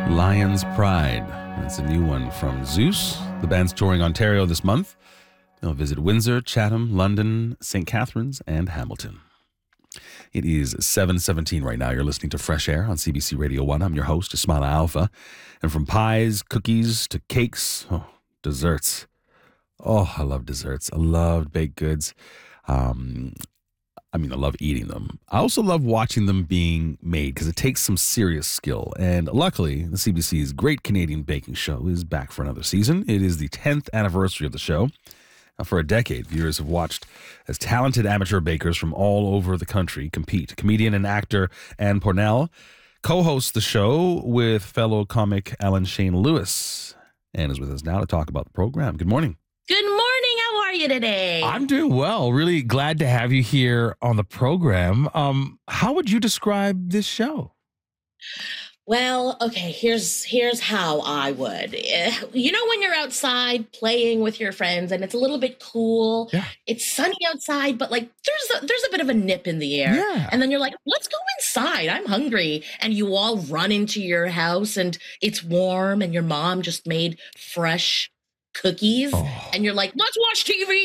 Lion's Pride. That's a new one from Zeus. The band's touring Ontario this month. They'll visit Windsor, Chatham, London, St. Catharines, and Hamilton. It is 7:17 right now. You're listening to Fresh Air on CBC Radio 1. I'm your host, Ismaila Alfa. And from pies, cookies, to cakes, desserts. Oh, I love desserts. I love baked goods. I love eating them. I also love watching them being made because it takes some serious skill. And luckily, the CBC's Great Canadian Baking Show is back for another season. It is the 10th anniversary of the show. For a decade, viewers have watched as talented amateur bakers from all over the country compete. Comedian and actor Ann Pornell co-hosts the show with fellow comic Alan Shane Lewis. Ann is with us now to talk about the program. Good morning. Good morning. How are you today? I'm doing well. Really glad to have you here on the program. How would you describe this show? Well, okay, here's how I would. You know when you're outside playing with your friends and it's a little bit cool. Yeah. It's sunny outside, but like there's a bit of a nip in the air. Yeah. And then you're like, let's go inside. I'm hungry. And you all run into your house and it's warm and your mom just made fresh cookies. Oh. And you're like, let's watch TV.